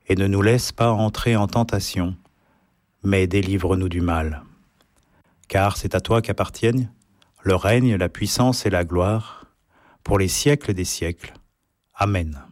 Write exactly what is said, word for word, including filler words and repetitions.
et ne nous laisse pas entrer en tentation, mais délivre-nous du mal. Car c'est à toi qu'appartiennent le règne, la puissance et la gloire, pour les siècles des siècles. Amen.